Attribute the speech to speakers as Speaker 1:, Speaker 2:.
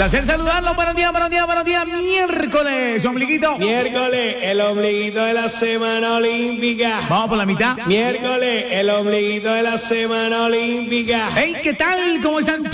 Speaker 1: Placer saludarlos. Buenos días, buenos días, buenos días. Miércoles, ombliguito.
Speaker 2: Miércoles, el ombliguito de la semana olímpica.
Speaker 1: Vamos por la mitad.
Speaker 2: Miércoles, el ombliguito de la semana olímpica.
Speaker 1: Hey, ¿qué tal? ¿Cómo están